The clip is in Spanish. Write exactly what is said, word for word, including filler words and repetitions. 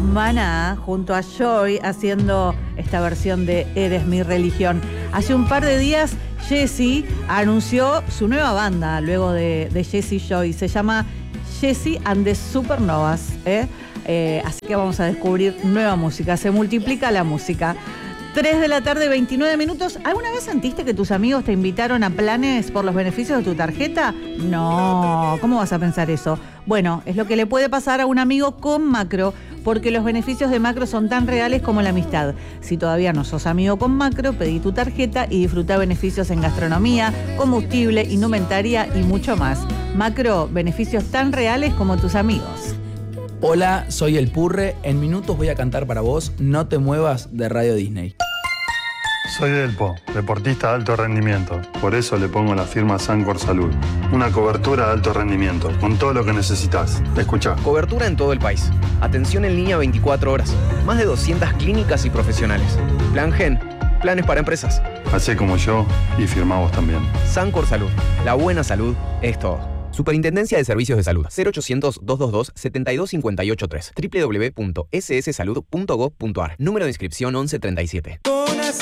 Maná junto a Joy haciendo esta versión de Eres mi religión. Hace un par de días Jessie anunció su nueva banda luego de, de Jessie Joy. Se llama Jessie and the Supernovas. ¿eh? Eh, así que vamos a descubrir nueva música. Se multiplica la música. tres de la tarde, veintinueve minutos. ¿Alguna vez sentiste que tus amigos te invitaron a planes por los beneficios de tu tarjeta? No, ¿cómo vas a pensar eso? Bueno, es lo que le puede pasar a un amigo con Macro, porque los beneficios de Macro son tan reales como la amistad. Si todavía no sos amigo con Macro, pedí tu tarjeta y disfruta beneficios en gastronomía, combustible, indumentaria y mucho más. Macro, beneficios tan reales como tus amigos. Hola, soy El Purre. En minutos voy a cantar para vos No te muevas de Radio Disney. Soy Delpo, deportista de alto rendimiento. Por eso le pongo la firma Sancor Salud. Una cobertura de alto rendimiento, con todo lo que necesitas. Escuchá. Cobertura en todo el país. Atención en línea veinticuatro horas. Más de doscientas clínicas y profesionales. Plan Gen. Planes para empresas. Hacé como yo y firmá vos también. Sancor Salud. La buena salud es todo. Superintendencia de Servicios de Salud. cero ochocientos, doscientos veintidós, setenta y dos cincuenta y ocho tres. doble u doble u doble u punto ese ese salud punto gob punto ar. Número de inscripción once treinta y siete.